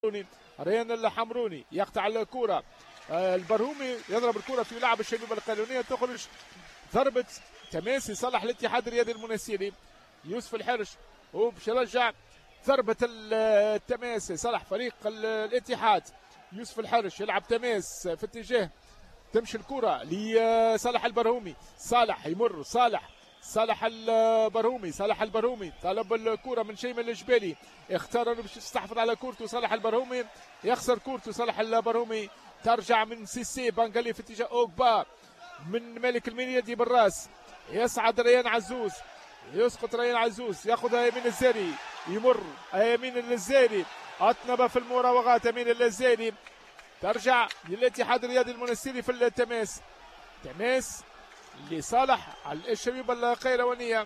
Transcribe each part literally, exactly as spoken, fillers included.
ريان الحمروني يقطع الكرة، البرهومي يضرب الكرة في لعب الشبيبة القانونية، تخرج ضربة تماس لصالح الاتحاد الرياضي المنسيري. يوسف الحرش وباش يرجع ضربة التماس لصالح فريق الاتحاد. يوسف الحرش يلعب تماس في اتجاه تمشي الكرة لصالح البرهومي، صالح يمر، صالح صالح البرهومي، صالح البرهومي طلب الكرة من شيماء الجبالي، اختار انه باش يستحفظ على كورته صالح البرهومي، يخسر كورته صالح البرهومي، ترجع من سيسي بانغالي في اتجاه اوغبا من مالك المنيدي بالراس، يصعد ريان عزوز، يسقط ريان عزوز، ياخذها يمين الزاري، يمر يمين الزاري، اطنب في المراوغات يمين الزاري، ترجع للاتحاد الرياضي المنسيري في التماس، تماس لصالح الشبيبة القيروانية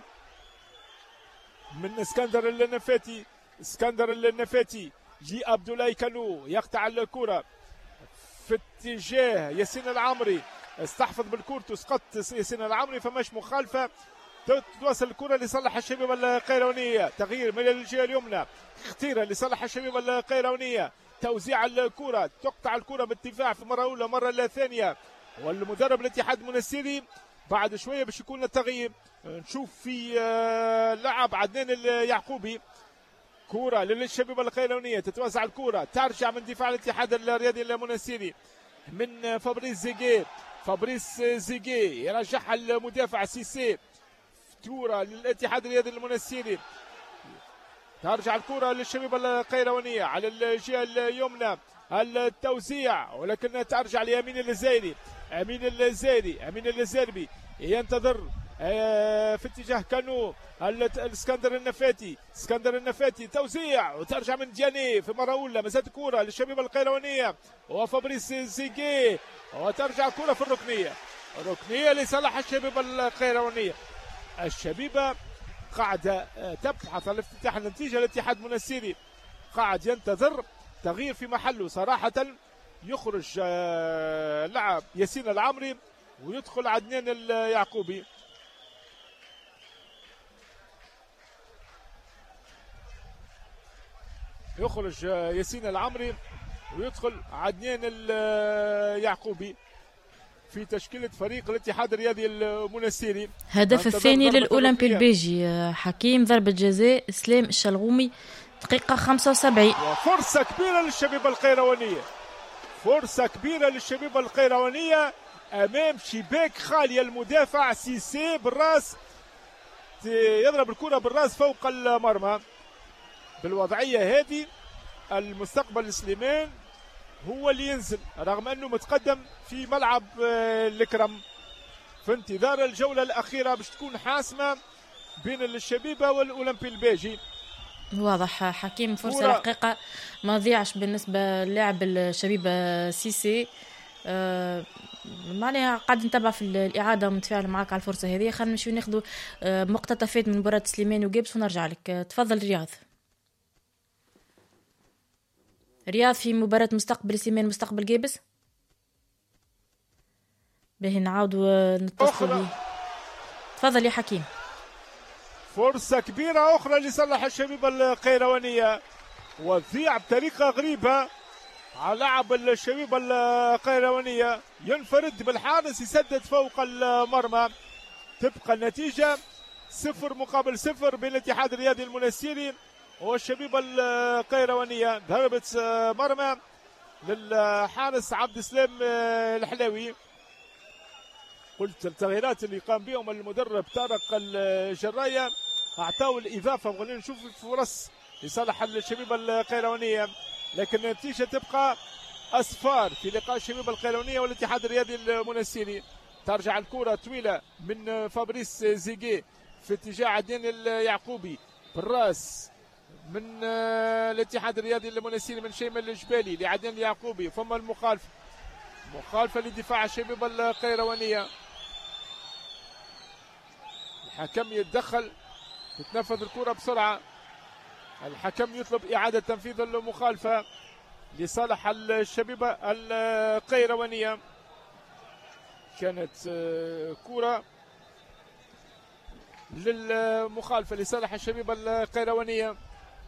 من اسكندر النفاتي، اسكندر النفاتي جي عبد الله كانو يقطع الكرة في اتجاه ياسين العمري، استحفظ بالكرة تسقط ياسين العمري، فماش مخالفة، توصل الكرة لصالح الشبيبة القيروانية، تغيير من الجهة اليمنى، اختيرة لصالح الشبيبة القيروانية، توزيع الكرة، تقطع الكرة بالدفاع في مرة أولى مرة ثانية، والمدرب الاتحاد المنسيري بعد شوية باش يكون التغيير، نشوف في لعب عدنان اليعقوبي، كرة للشبيبة القيروانية، تتوزع الكرة، ترجع من دفاع الاتحاد الرياضي المنسيري من فابريس زيجي، فابريس زيجي يرجعها المدافع سيسي، كرة للاتحاد الرياضي المنسيري، ترجع الكرة للشبيبة القيروانية على الجهة اليمنى، التوزيع ولكن ترجع ليمين الزيري، امين الزيري، امين الزيربي ينتظر في اتجاه كانو الاسكندر النفاتي، اسكندر النفاتي توزيع وترجع من دياني في مره اولى، مازالت كره للشبيبه القيروانيه وفابريس زيجي، وترجع كره في الركنيه، ركنيه لصالح الشبيبه القيروانيه. الشبيبه قاعده تبحث عن افتتاح النتيجه، الاتحاد المنسيري قاعد ينتظر تغيير في محله صراحه، يخرج لعب ياسين العمري ويدخل عدنان اليعقوبي. يخرج ياسين العمري ويدخل عدنان اليعقوبي في تشكيلة فريق الاتحاد الرياضي المنسيري. هدف الثاني للأولمبي البيجي حكيم ضربة جزاء اسلام الشلغومي دقيقة خمسة وسبعين، وفرصة كبيرة للشبيبة القيروانية، فرصة كبيرة للشبيبة القيروانية أمام شباك خالية، المدافع سيسي بالراس يضرب الكرة بالراس فوق المرمى. بالوضعية هذه المستقبل سليمان هو اللي ينزل رغم أنه متقدم في ملعب الكرم في انتظار الجولة الأخيرة باش تكون حاسمة بين الشبيبة والأولمبي الباجي. واضح حكيم فرصة رقيقة ما ضيعش بالنسبة للاعب الشبيبة سيسي. آه معناها قاعد نتابع في الإعادة ومتفاعل معك على الفرصة هذه. خلينا نمشيو ناخذوا آه مقتطفات من مباراة سليمان وجابس ونرجع لك. آه تفضل رياض. رياض في مباراة مستقبل سليمان مستقبل جابس. باهي نعاودوا نتصل بيه. تفضل يا حكيم. فرصة كبيرة أخرى لصالح الشبيبة القيروانية وتضيع بطريقة غريبة على لاعب الشبيبة القيروانية، ينفرد بالحارس يسدد فوق المرمى، تبقى النتيجة صفر مقابل صفر بين الاتحاد الرياضي المنسيري والشبيبة القيروانية. ضربة مرمى للحارس عبد السلام الحلاوي. قلت التغييرات اللي قام بهم المدرب طارق الجراية اعطاوا الاضافه، وخلينا نشوف الفرص لصالح الشبيبه القيروانيه، لكن النتيجه تبقى اصفار في لقاء الشبيبه القيروانيه والاتحاد الرياضي المنسيري. ترجع الكره طويله من فابريس زيجي في اتجاه عدنان اليعقوبي بالراس من الاتحاد الرياضي المنسيري من شيماء الجبالي لعدنان اليعقوبي، ثم المخالفه مخالفه لدفاع الشبيبه القيروانيه. الحكم يتدخل، تتنفذ الكرة بسرعة، الحكم يطلب إعادة تنفيذ المخالفة لصالح الشبيبة القيروانية. كانت كرة للمخالفة لصالح الشبيبة القيروانية.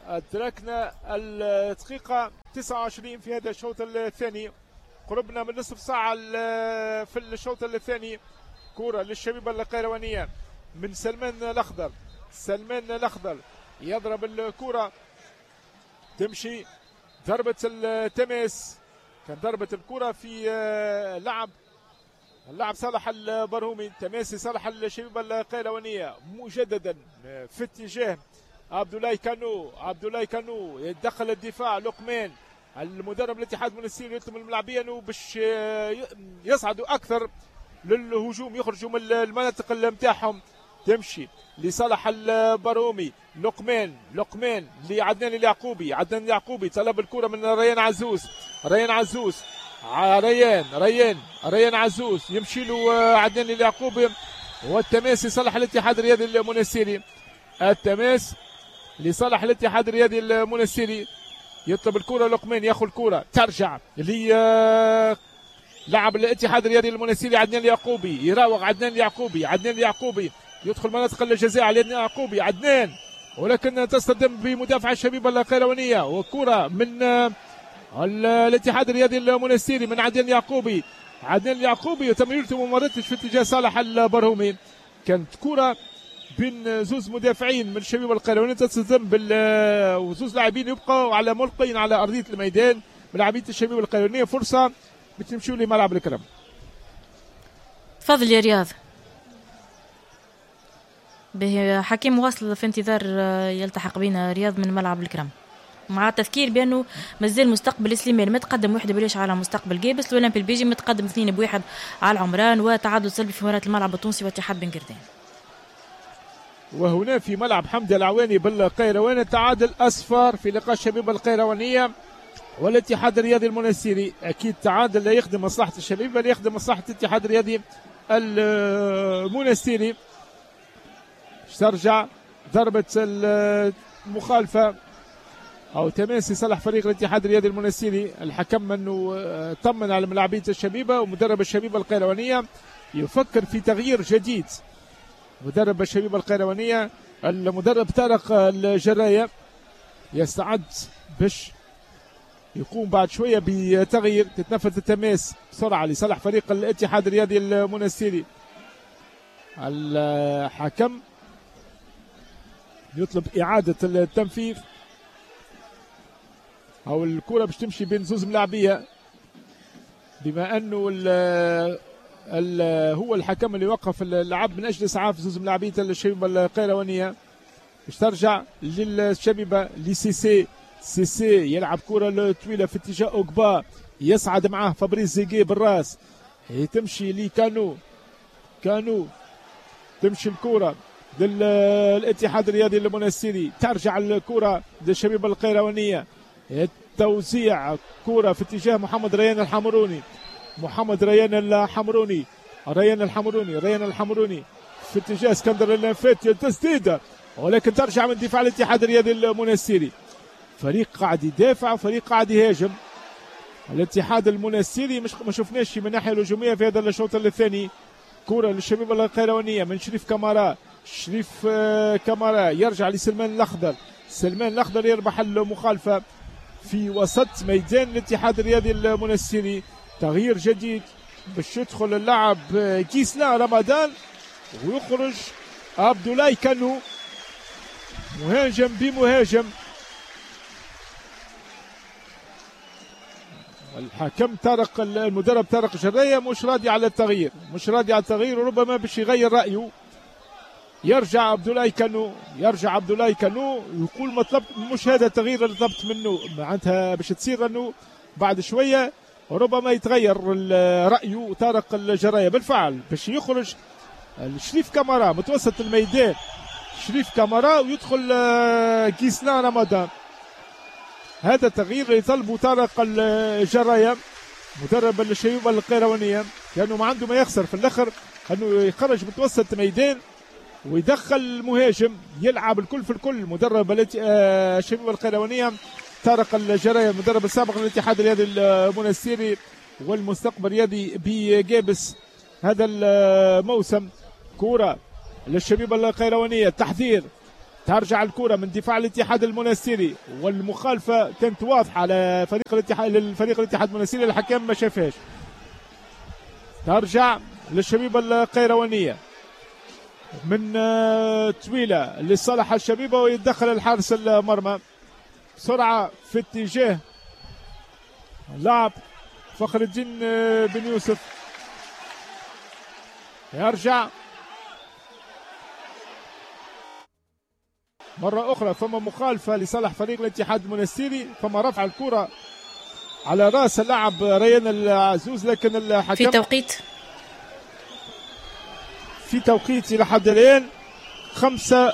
أدركنا الدقيقة تسعة وعشرين في هذا الشوط الثاني، قربنا من نصف ساعة في الشوط الثاني. كرة للشبيبة القيروانية من سلمان الأخضر، سلمان الأخضر يضرب الكرة تمشي ضربة التماس، كان ضربة الكرة في لعب اللاعب صالح البرهومي، تماسي صالح الشبيبة القيروانية مجددا في اتجاه عبد الله كانو، عبد الله كانو يدخل الدفاع. لقمان المدرب الاتحاد المنستيري يطلب الملاعبيه انه باش يصعدوا اكثر للهجوم، يخرجوا من المناطق نتاعهم، تمشي لصالح البرومي. لقمان لقمان لعدنان اليعقوبي، عدنان اليعقوبي طلب الكره من ريان عزوز، ريان عزوز ريان ريان ريان عزوز يمشي له عدنان اليعقوبي، والتماس لصالح الاتحاد الرياضي المنستيري، التماس لصالح الاتحاد الرياضي المنستيري. يطلب الكرة لقمان، ياخذ الكرة ترجع لي لاعب الاتحاد الرياضي المنستيري عدنان اليعقوبي، يراوغ عدنان اليعقوبي، عدنان اليعقوبي يدخل مناطق الجزاء على عدنان اليعقوبي، عدنان ولكن تصطدم بمدافع الشبيبة القيروانية، وكرة من الاتحاد الرياضي المنستيري من عدنان اليعقوبي، عدنان اليعقوبي تمريرته ما مرتش في اتجاه صالح البرهومي، كانت كرة بين زوز مدافعين من الشبيبة القيروانية تصطدم بال وزوز لاعبين يبقوا على ملقين على ارضيه الميدان من لاعبين الشبيبة القيروانية. فرصة باش نمشيو لملعب الكرم. تفضل يا رياض. به حكيم واصل في انتظار يلتحق بنا رياض من ملعب الكرم، مع التذكير بانه مازال مستقبل سليمان متقدم واحد بلاش على مستقبل جابس، الاولمبي البيجي متقدم اثنين بواحد على العمران، وتعادل سلبي في مباراة الملعب التونسي واتحاد بن قردان. وهنا في ملعب حمدي العواني بالقيروان تعادل اصفر في لقاء الشبيبة القيروانية والاتحاد الرياضي المنستيري. اكيد تعادل لا يخدم مصلحة الشبيبة بل يخدم مصلحة الاتحاد الرياضي المنستيري. ترجع ضربة المخالفة او تماسي صالح فريق الاتحاد الرياضي المنستيري. الحكم انه طمن على ملاعبية الشبيبة، ومدرب الشبيبة القيروانية يفكر في تغيير جديد. مدرب الشبيبة القيروانية المدرب طارق الجراية يستعد باش يقوم بعد شوية بتغيير. تتنفذ التماس بسرعة لصالح فريق الاتحاد الرياضي المنستيري. الحكم يطلب إعادة التنفيذ، أو الكرة باش تمشي بين زوز ملاعبية، بما أنه ال ال هو الحكم اللي وقف اللعب من أجل إسعاف زوز ملاعبية الشبيبة القيروانية. باش ترجع للشبيبة لسيسي، سيسي يلعب كرة طويلة في اتجاه أوكبا، يصعد معاه فابريس زيجي بالراس، تمشي لكانو، كانو تمشي الكرة للاتحاد الرياضي المنستيري، ترجع الكرة للشبيبة القيروانية، التوزيع كرة في اتجاه محمد ريان الحمروني، محمد ريان الحمروني، ريان الحمروني ريان الحمروني في اتجاه اسكندر اللافات، التسديدة ولكن ترجع من دفاع الاتحاد الرياضي المنستيري. فريق قاعد يدافع وفريق قاعد يهاجم. الاتحاد المنستيري مش ما شفناش من الناحية الهجومية في هذا الشوط الثاني. كرة للشبيبة القيروانية من شريف كامارا، شريف كامارا يرجع لسلمان الأخضر، سلمان الأخضر يربح المخالفة في وسط ميدان الاتحاد الرياضي المنستيري. تغيير جديد باش يدخل اللاعب كيسلا رمضان ويخرج عبد الله كانو مهاجم بمهاجم. الحكم طارق المدرب طارق جراية مش راضي على التغيير، مش راضي على التغيير، وربما باش يغير رأيه. يرجع عبد الله كانو، يرجع عبد الله كانو يقول ما طلبت، مش هذا التغيير اللي طلبت منه، معناتها باش تصير انه بعد شويه ربما يتغير رأيه طارق الجراية. بالفعل باش يخرج شريف كامارا متوسط الميدان، شريف كامارا ويدخل كيسنا رمضان. هذا التغيير اللي طلبه طارق الجراية مدرب الشبيبة القيروانية، لأنه ما عنده ما يخسر في الآخر أنه يخرج متوسط ميدان ويدخل المهاجم يلعب الكل في الكل. مدرب الشبيبة القيروانية طارق الجراية المدرب السابق للاتحاد الرياضي المنستيري والمستقبل الرياضي بجابس هذا الموسم. كرة للشبيبة القيروانية، تحذير ترجع الكرة من دفاع الاتحاد المنستيري، والمخالفة كانت واضحة على فريق الاتحاد للفريق الاتحاد المنستيري، الحكم ما شافهاش. ترجع للشبيبة القيروانية من طويلة لصالح الشبيبة، ويتدخل الحارس المرمى بسرعة في اتجاه لاعب فخر الدين بن يوسف. يرجع مرة أخرى، فما مخالفة لصالح فريق الاتحاد المنستيري، فما رفع الكرة على رأس اللاعب ريان العزوز، لكن الحكم في توقيت في توقيت إلى حد الآن خمسة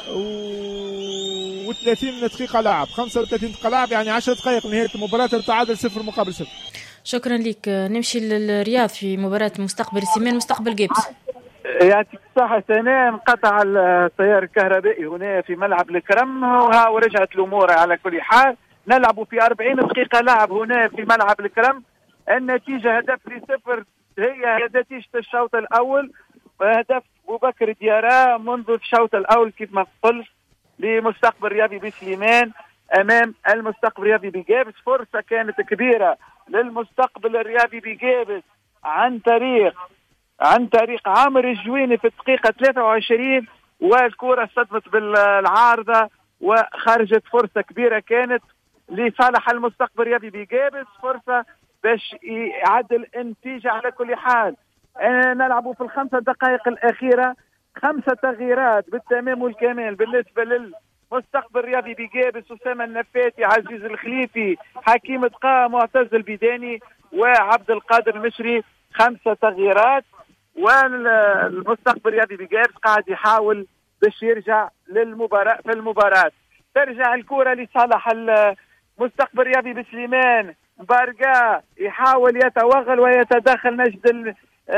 وثلاثين دقيقة لعب، خمسة وثلاثين دقيقة لعب، يعني عشر دقائق لنهاية المباراة، التعادل صفر مقابل صفر. شكرا لك. نمشي للرياض في مباراة مستقبل السمان مستقبل جيبس. يعطيك الصحة. ثانيا انقطع التيار الكهربائي هنا في ملعب الكرم، وها ورجعت الأمور. على كل حال نلعب في أربعين دقيقة لعب هنا في ملعب الكرم. النتيجة هدف لصفر، هي نتيجة الشوط الأول، وهدف أبو بكر ديارة منذ الشوط الأول كيف ما قلت لمستقبل رياضي بسليمان أمام المستقبل الرياضي بجابس. فرصة كانت كبيرة للمستقبل الرياضي بجابس عن طريق عن طريق عامر الجويني في الدقيقة ثلاثة وعشرين، والكرة صدمت بالعارضة وخرجت. فرصة كبيرة كانت لصالح المستقبل الرياضي بجابس، فرصة باش يعدل النتيجة. على كل حال نلعب في الخمسة دقائق الأخيرة خمسة تغييرات بالتمام والكمال بالنسبة للمستقبل الرياضي بجابس: أسامة النفاتي، عزيز الخليفي، حكيم دقا، معتز البيداني، وعبد القادر المشري. خمسة تغييرات، والمستقبل الرياضي بجابس قاعد يحاول باش يرجع للمباراة. في المباراة ترجع الكرة لصالح المستقبل الرياضي بسليمان. بارقا يحاول يتوغل ويتدخل نجد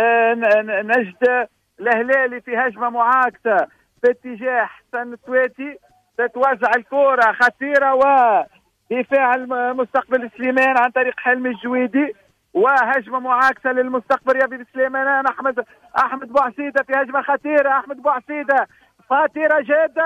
نجد الهلالي في هجمة معاكسة في اتجاه حسن التواتي. تتوزع الكرة خطيرة ودفاع المستقبل سليمان عن طريق حلمي الجويدي، وهجمة معاكسة للمستقبل الرياضي بسليمان. أحمد أحمد بوعسيدة في هجمة خطيرة، أحمد بوعسيدة خطيرة جدا،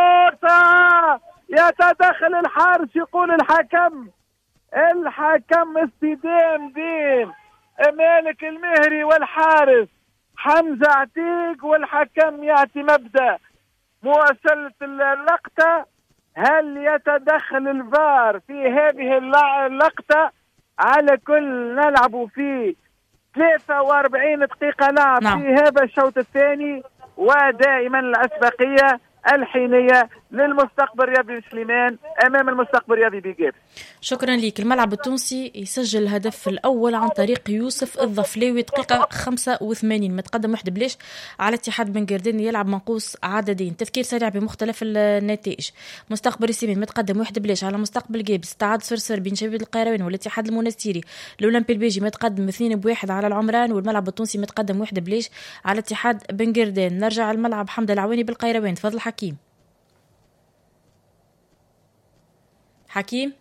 فرصة يتدخل الحارس. يقول الحكم الحكم اصطدام بين مالك المهري والحارس حمزة عتيق، والحكم يعطي مبدأ مواصلة اللقطة. هل يتدخل الفار في هذه اللقطة؟ على كل نلعب في ثلاثة وأربعين دقيقة لعب نعم. في هذا الشوط الثاني، ودائما الأسبقية الحينية للمستقبل الرياضي سليمان أمام المستقبل الرياضي بجاب. شكرا لك. الملعب التونسي يسجل الهدف الأول عن طريق يوسف الظفلاوي دقيقة خمسة وثمانين، متقدم واحد بلاش على اتحاد بن قردان، يلعب منقوص عددين. تذكير سريع بمختلف النتائج: مستقبل السمان متقدم واحد بلاش على مستقبل جابس، تعادل صفر صفر بين شبيبة القيروان والاتحاد المنستيري. الأولمبي البيجي متقدم اثنين بواحد على العمران، والملعب التونسي متقدم واحد بلاش على اتحاد بن قردان. نرجع الملعب حمد العواني بالقيروان. تفضل حكيم. حكيم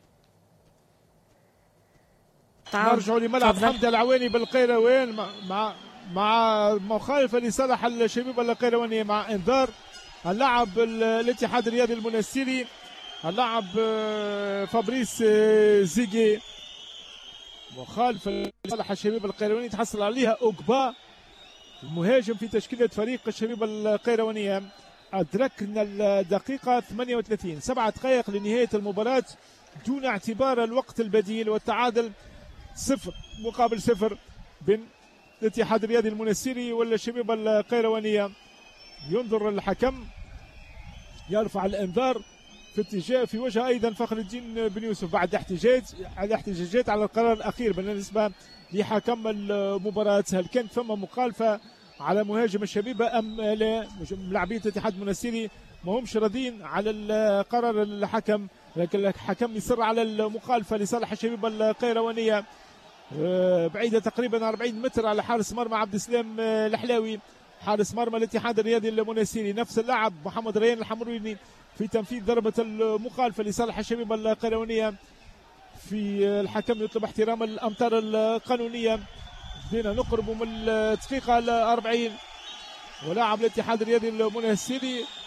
نرجعوا لملعب حمد العواني بالقيروان مع مع مخالفة لصالح الشبيبة القيروانية، مع انذار اللاعب الاتحاد الرياضي المنستيري اللاعب فابريس زيجي. مخالفة لصالح الشبيبة القيروانية تحصل عليها أوكبا المهاجم في تشكيلة فريق الشبيبة القيروانية. أدركنا الدقيقة ثمانية وثلاثين، سبعة دقائق لنهاية المباراة دون اعتبار الوقت البديل، والتعادل صفر مقابل صفر بين الاتحاد الرياضي المنستيري والشبيبة القيروانية. ينظر الحكم يرفع الانذار في اتجاه في وجه ايضا فخر الدين بن يوسف بعد احتجاج على احتجاجات على القرار الاخير بالنسبه لحكم المباراه. هل كانت ثم مخالفه على مهاجم الشبيبه ام لا؟ لاعبين الاتحاد المنستيري ما همش راضين على القرار الحكم، لكن الحكم يصر على المخالفه لصالح الشبيبه القيروانيه بعيده تقريبا أربعين متر على حارس مرمى عبد السلام الحلاوي، حارس مرمى الاتحاد الرياضي المنستيري. نفس اللاعب محمد ريان الحمروني في تنفيذ ضربه المخالفه لصالح الشبيبه القيروانيه. في الحكم يطلب احترام الامتار القانونيه. بدينا نقرب من الدقيقه الأربعين، ولاعب الاتحاد الرياضي المنستيري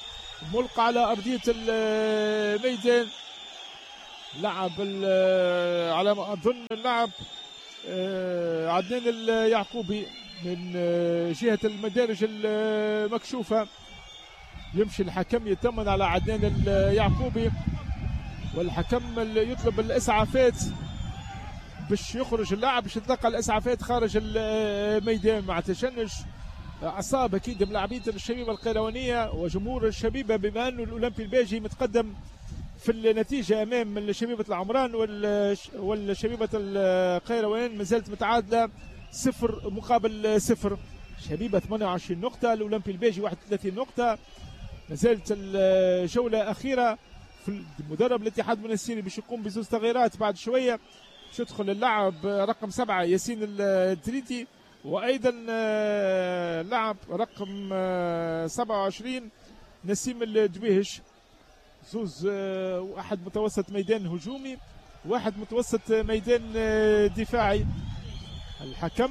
ملقى على أرضية الميدان. لعب على ما أظن اللعب عدنان اليعقوبي من جهة المدارج المكشوفة. يمشي الحكم يطمن على عدنان اليعقوبي، والحكم يطلب الإسعافات باش يخرج اللاعب، باش يتلقى الإسعافات خارج الميدان مع تشنج أعصاب أكيد ملاعبين الشبيبة القيروانية وجمهور الشبيبة، بما أنه الأولمبي الباجي متقدم في النتيجة أمام شبيبة العمران، والشبيبة القيروان ما زالت متعادلة صفر مقابل صفر. شبيبة ثمانية وعشرين نقطة، الأولمبي الباجي واحد وثلاثين نقطة. ما زالت الجولة الأخيرة في المدرب الاتحاد المنستيري باش يقوم بزوز تغييرات بعد شوية. باش يدخل اللاعب رقم سبعة ياسين الدريتي، وأيضا لاعب رقم سبعة وعشرين نسيم الدويهش. زوز واحد متوسط ميدان هجومي، واحد متوسط ميدان دفاعي. الحكم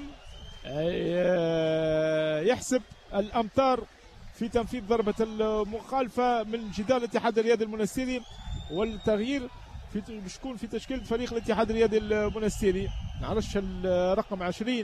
يحسب الأمتار في تنفيذ ضربة المخالفة من جدار الاتحاد الرياضي المنستيري، والتغيير في باش يكون في تشكيل فريق الاتحاد الرياضي المنستيري. نعرفش الرقم عشرين،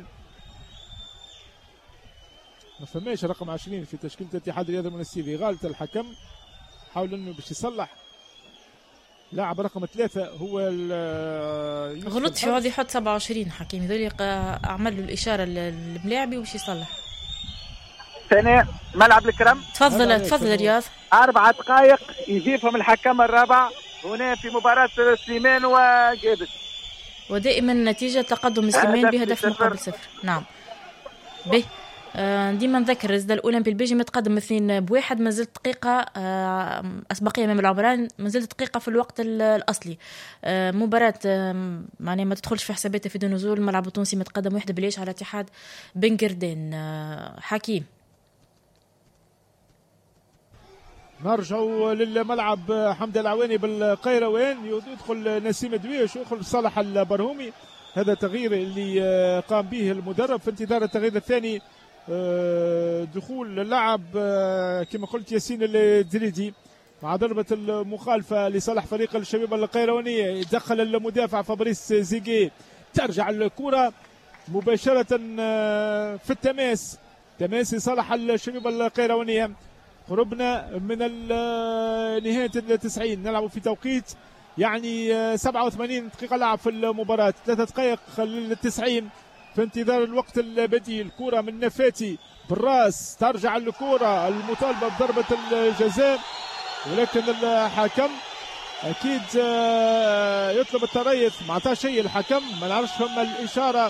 ما فماش رقم عشرين في تشكيلة الاتحاد الرياضي المنستيري. غالط الحكم، حاول انه باش يصلح. لاعب رقم ثلاثة هو غلط في هذه، يحط سبعة وعشرين. حكيم هذول عمل له الإشارة للملاعبي وش يصلح. ثاني ملعب الكرم. تفضل تفضل رياض. أربع دقائق يضيفهم الحكم الرابع هنا في مباراة سليمان وجابس، ودائما نتيجة تقدم سليمان بهدف مقابل صفر. نعم به. آه ديما نذكر إذا الأولمبي البيجي متقدم اثنين بواحد، ما زلت دقيقة آه أسبقية أمام العمران، ما زلت دقيقة في الوقت الأصلي. آه مباراة آه معناها ما تدخلش في حساباتها في نزول. الملعب التونسي متقدم واحد بليش على اتحاد بن قردان. آه حكيم نرجعوا للملعب حمد العواني بالقيروان. يدخل نسيم دويش ويدخل صالح البرهومي. هذا تغيير اللي قام به المدرب في انتظار التغيير الثاني، دخول اللاعب كما قلت ياسين الدريدي مع ضربة المخالفة لصالح فريق الشبيبة القيروانية. يدخل المدافع فابريس زيجي، ترجع الكرة مباشرة في التماس، تماس لصالح الشبيبة القيروانية. قربنا من نهاية التسعين، نلعب في توقيت يعني سبعة وثمانين دقيقة لعب في المباراة، ثلاثة دقائق للتسعين في انتظار الوقت البديل. كرة من نفاتي بالراس، ترجع الكرة المطالبة بضربة الجزاء، ولكن الحكم أكيد يطلب التريث. ما عطاش شيء الحكم، ما نعرفش فما الإشارة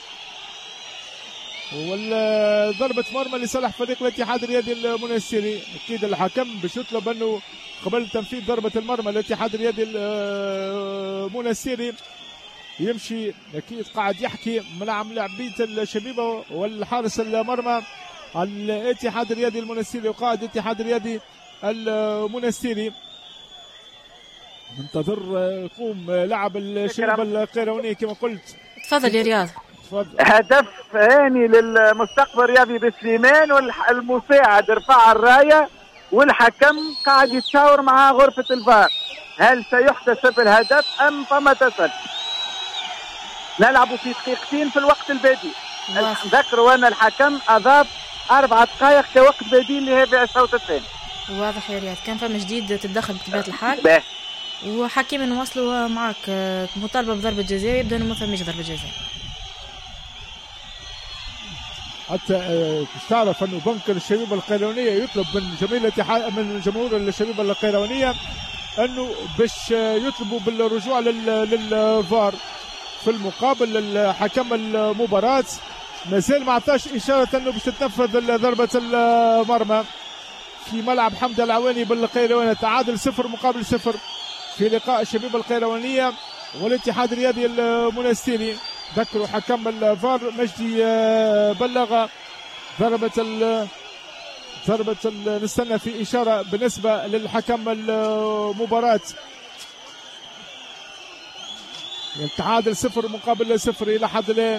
والضربة مرمى لصالح فريق الاتحاد الرياضي المنستيري. أكيد الحكم باش يطلب أنه قبل تنفيذ ضربة المرمى الاتحاد الرياضي المنستيري يمشي. أكيد قاعد يحكي مع لاعبية الشبيبة والحارس المرمى الاتحاد الرياضي المنستيري وقائد الاتحاد الرياضي المنستيري. منتظر يقوم لاعب الشبيبة القيروانية كما قلت. تفضل يا رياض. هدف هاني للمستقبل الرياضي بسليمان، والمساعد رفع الرايه والحكم قاعد يتشاور مع غرفه الفار هل سيحتسب الهدف ام فما تسلل. نلعب في دقيقتين في الوقت البديل. نذكروا ان الحكم اضاف اربع دقائق كوقت بديل لهذا الشوط الثاني. واضح يا رياض، كان فما جديد تتدخل بطبيعه الحال. باه. وحكيم نواصلوا معك مطالبه بضربه جزاء، يبدو انه ما فماش ضربه جزاء. حتى باش تعرف انه بنك الشبيبه القيروانيه يطلب من جميع الاتحاد من جمهور الشبيبه القيروانيه انه باش يطلبوا بالرجوع للفار. في المقابل الحكم المباراه مازال ما عطاش اشاره انه باش تتنفذ ضربه المرمى في ملعب حمد العواني بالقيروان. تعادل صفر مقابل صفر في لقاء الشبيبه القيروانيه والاتحاد الرياضي المنستيري. ذكروا حكم الفار مجدي بلغ ضربة ال ضربة ال نستنى في إشارة بالنسبة للحكم المباراة. التعادل صفر مقابل صفر إلى حد الآن.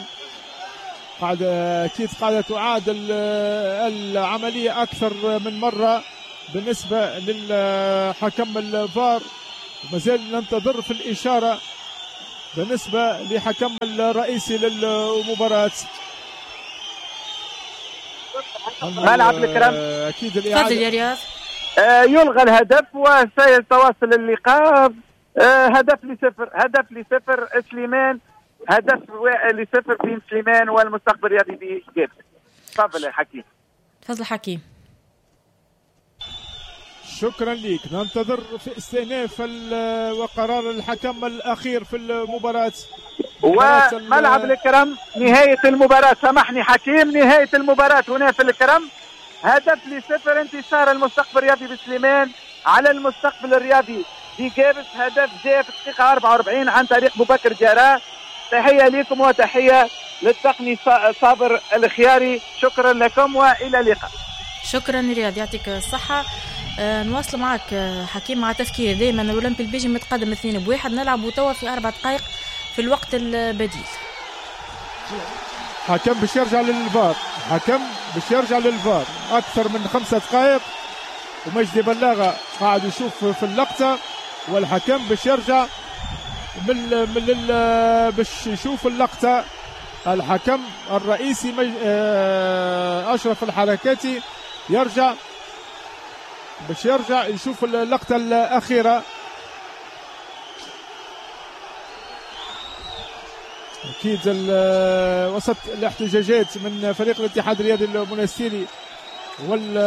قاعدة أكيد قاعدة تعاد العملية أكثر من مرة بالنسبة للحكم الفار، ومازال ننتظر في الإشارة بالنسبة لحكم الرئيسي للمباراة. ملعب الكرم أكيد الإعادة. تفضل يا رياض. آه يلغى الهدف وسيتواصل اللقاء. آه هدف لصفر، هدف لصفر سليمان، هدف لصفر بين سليمان والمستقبل الرياضي بجيب. تفضل يا حكيم. تفضل حكيم. شكرا لك. ننتظر في استئناف وقرار الحكم الأخير في المباراة. وملعب الكرم نهاية المباراة. سامحني حكيم، نهاية المباراة هنا في الكرم. هدف لصفر، انتصار المستقبل الرياضي بسليمان على المستقبل الرياضي بجابس. هدف جاء في الدقيقة أربعة وأربعين عن طريق أبو بكر جراح. تحية لكم وتحية للتقني صابر الخياري. شكرا لكم وإلى اللقاء. شكرا رياض، يعطيك الصحة. أه نواصل معك حكيم مع تفكير دائما الأولمبي البيجي متقدم اثنين بواحد. نلعب توا في أربع دقائق في الوقت البديل. حكم باش يرجع للفار، حكم باش يرجع للفار أكثر من خمسة دقائق، ومجدي بلاغة قاعد يشوف في اللقطة، والحكم باش يرجع من من باش يشوف اللقطة. الحكم الرئيسي مج... أشرف الحركاتي يرجع باش يرجع يشوف اللقطة الأخيرة. أكيد وسط الاحتجاجات من فريق الاتحاد الرياضي المنستيري وال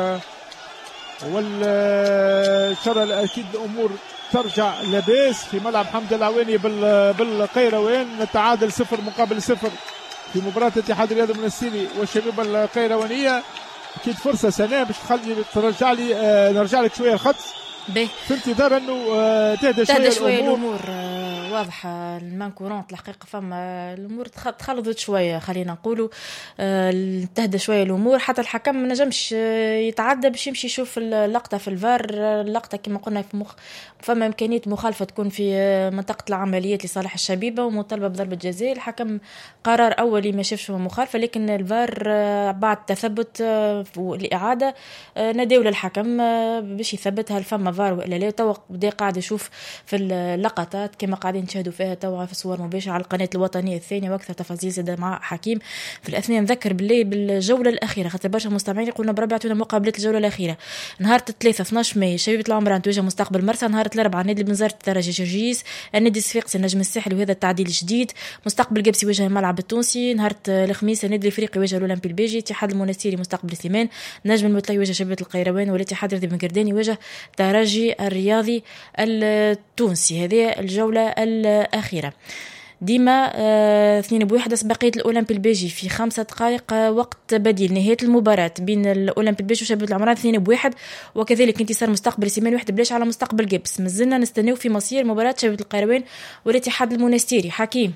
والشرع أكيد الأمور ترجع لباس في ملعب حمد العواني بالقيروان. التعادل صفر مقابل صفر في مباراة الاتحاد الرياضي المنستيري والشبيبة القيروانية. أكيد فرصة سنة باش تخلي ترجع لي آه نرجع لك شوية الخط به في انتظار انه آه تهدى شوية, تهدى شوية الامور, الأمور آه واضحة. المانكورونت الحقيقة فما الأمور تخلطت شوية، خلينا نقولوا آه تهدى شوية الأمور. حتى الحكم ما نجمش آه يتعدى باش يمشي يشوف اللقطة في الفار. اللقطة كما قلنا في مخ فما إمكانية مخالفة تكون في آه منطقة العمليات لصالح الشبيبة ومطالبة بضربة جزاء. الحكم قرار أولي ما شافش مخالفة، لكن الفار آه بعد تثبت آه الإعادة آه نادوا للحكم آه باش يثبتها الفم فار ولا لا. توا بدا قاعد يشوف في اللقطات كما قاعدين نشاهدوا فيها توا في صور مباشرة على القناة الوطنية الثانية، واكثر تفاصيل زاد مع حكيم. في الأثناء نذكر بالله بالجولة الأخيرة، خاطر برشا مستمعين يقولون بربي عطونا مقابلات الجولة الأخيرة. نهار الثلاثة اثناش ماي شبيبة العمران تواجه مستقبل مرسى. نهار الأربعاء نادي بنزرت الترجي جرجيس، النادي الصفاقسي النجم الساحلي وهذا التعديل الجديد. مستقبل قبسي يواجه الملعب التونسي. نهار الخميس النادي الافريقي يواجه الاولمبي البيجي. اتحاد المنستيري مستقبل ثمان. نجم المتلي يواجه شبيبة القيروان، والاتحاد الرياضي بن قردان يواجه ترجي الرياضي التونسي. هذه الجولة الأخيرة. ديما آه اثنين بواحد بقية الأولمبي البيجي في خمسة دقائق آه وقت بديل. نهاية المباراة بين الأولمبي البيجي وشبيبة العمران اثنين بواحد، وكذلك انتصار مستقبل سيمان واحد بلاش على مستقبل قبس. مازلنا نستناو في مصير مباراة شبيبة القيروان والاتحاد المنستيري. حكيم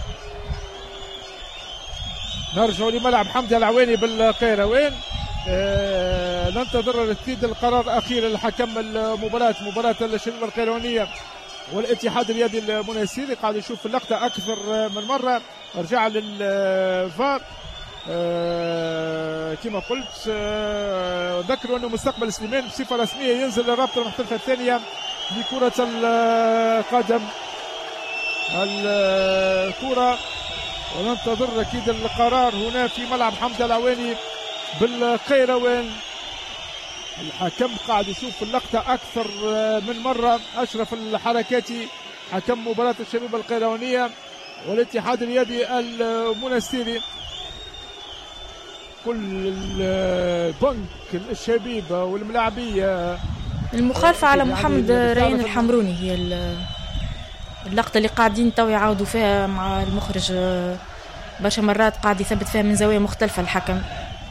نرجعوا لملعب حمد العواني بالقيروان. آه ننتظر تنفيذ القرار الأخير الحكم المباراة مباراة الشبيبة القيروانية والاتحاد الرياضي المنستيري. قاعد يشوف اللقطة أكثر من مرة، رجع للفار آه كما قلت. آه ذكروا أنه مستقبل سليمان بصفة رسمية ينزل للرابطة المحترفة الثانية لكرة القدم الكرة، وننتظر أكيد القرار هنا في ملعب حمد العواني بالقيروان. الحكم قاعد يشوف اللقطة أكثر من مرة. أشرف الحركاتي حكم مباراة الشبيبة القيروانية والاتحاد الرياضي المنستيري. كل البنك الشبيبة والملاعبية المخالفة على محمد ريان الحمروني هي اللقطة اللي قاعدين تو يعاودوا فيها مع المخرج برشا مرات، قاعد يثبت فيها من زاوية مختلفة الحكم.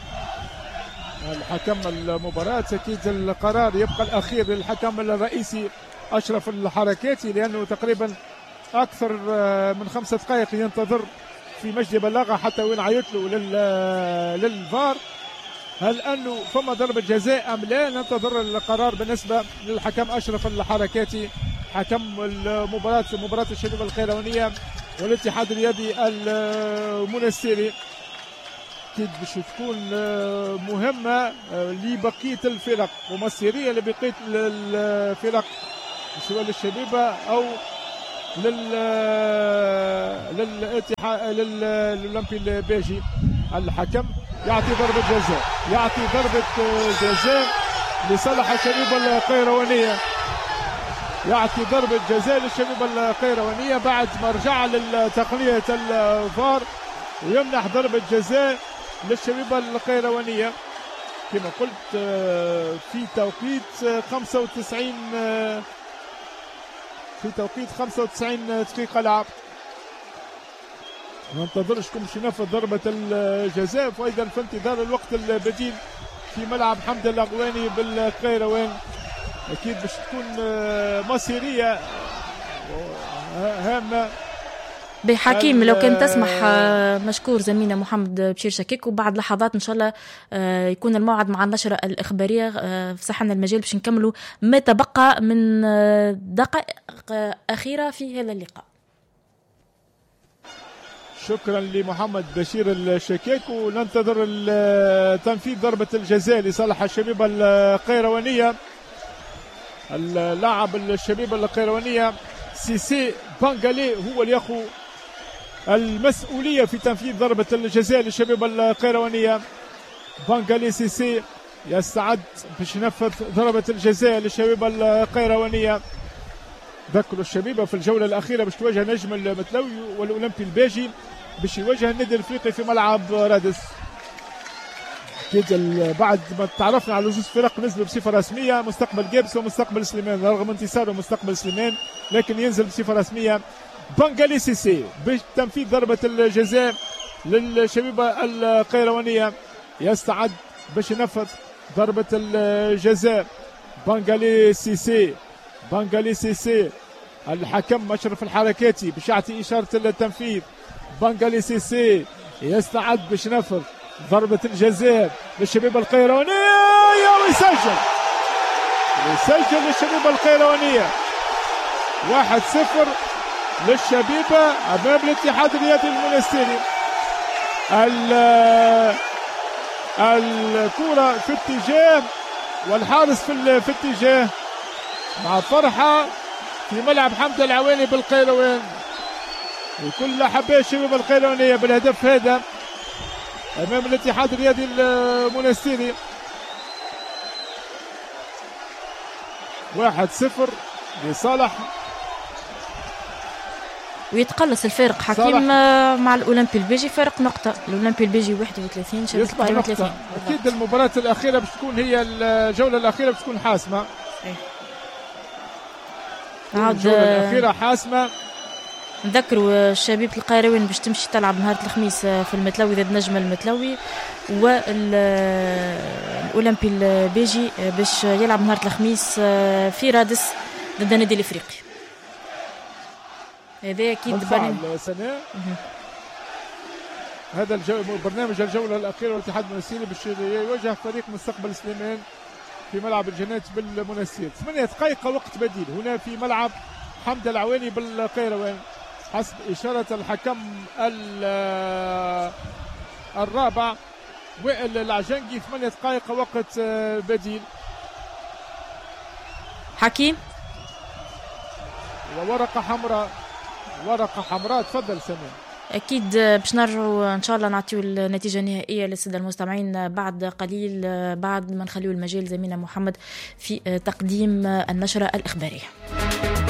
الحكم المباراة أكيد القرار يبقى الأخير للحكم الرئيسي أشرف الحركاتي، لأنه تقريبا أكثر من خمسة دقائق ينتظر في مجدي بلاغة حتى وين عيط له للفار. هل أنه فما ضربة جزاء أم لا؟ ننتظر القرار بالنسبة للحكم أشرف الحركاتي حكم المباراة مباراة الشبيبة القيروانية والاتحاد الرياضي المنستيري. أكيد باش تكون مهمة لبقية الفرق ومصيرية لبقية الفرق سواء للشبيبة أو لل للاتحاد للأولمبي البيجي. الحكم يعطي ضربة جزاء يعطي ضربة جزاء لصالح الشبيبة القيروانية يعطي ضربة جزاء للشبيبة القيروانية بعد ما رجع لتقنية الفار ويمنح ضربة جزاء للشبيبة القيروانية كما قلت في توقيت خمسة وتسعين في توقيت خمسة وتسعين دقيقة لعب. ما ننتظرش باش ينفذ ضربة الجزاء وأيضا في انتظار الوقت البديل في ملعب حمد الأغواني بالقيروان. أكيد باش تكون مصيرية هامة. بحكيم لو كان تسمح مشكور زميلنا محمد بشير شكيك وبعد لحظات إن شاء الله يكون الموعد مع النشرة الإخبارية فسح لنا المجال باش نكملوا ما تبقى من دقائق أخيرة في هذا اللقاء. شكرا لمحمد بشير الشكيك وننتظر تنفيذ ضربة الجزاء لصالح الشبيبة القيروانية. اللاعب الشبيبة القيروانية سيسي بانغالي هو اللي ياخذ المسؤولية في تنفيذ ضربة الجزاء للشبيبة القيروانية. بانغالي سيسي يستعد باش ينفذ ضربة الجزاء للشبيبة القيروانية. ذكروا الشبيبة في الجولة الأخيرة باش تواجه نجم المتلوي والأولمبي الباجي باش يواجه النادي الأفريقي في ملعب رادس. أكيد بعد ما تعرفنا على جوج فرق نزلوا بصفة رسمية مستقبل جابس ومستقبل سليمان رغم انتصاره مستقبل سليمان لكن ينزل بصفة رسمية. بانغالي سيسي بتنفيذ ضربة الجزاء للشبيبة القيروانية يستعد باش ينفذ ضربة الجزاء. بانغالي سيسي بانغالي سيسي الحكم مشرف الحركاتي باش يعطي إشارة التنفيذ. بانغالي سيسي يستعد باش ينفذ ضربة الجزاء للشبيبة القيروانية ويسجل يسجل للشبيبة القيروانية واحد صفر للشبيبة أمام الاتحاد الرياضي المنستيري. الكرة في اتجاه والحارس في, في اتجاه مع فرحة في ملعب حمد العواني بالقيروان وكل حبايب الشبيبة القيروانية بالهدف هذا أمام الاتحاد الرياضي المنستيري. واحد صفر لصالح ويتقلص الفارق حكيم مع الأولمبي البيجي فارق نقطة. الأولمبي البيجي واحد وثلاثين شبيبة واحد وثلاثين. أكيد المباراة الأخيرة باش تكون هي الجولة الأخيرة باش تكون حاسمة. أيه. الجولة الأخيرة حاسمة. نذكروا الشبيبة القيروان باش تمشي تلعب نهار الخميس في المتلوي ضد نجم المتلوي والأولمبي البيجي باش يلعب نهار الخميس في رادس ضد النادي الافريقي. هذا اكيد سنة هذا الجو... برنامج الجولة الأخيرة والاتحاد المنستيري باش يواجه فريق مستقبل سليمان في ملعب الجنات بالمنستير. ثمانية دقائق وقت بديل هنا في ملعب حمد العواني بالقيروان حسب إشارة الحكم الرابع وائل العجنقي. ثمانية دقائق وقت بديل. حكيم وورقة حمراء ورقة حمراء. تفضل سامي. أكيد باش نرجعوا إن شاء الله نعطيو النتيجة النهائية للسادة المستمعين بعد قليل بعد ما نخليو المجال زميلنا محمد في تقديم النشرة الإخبارية.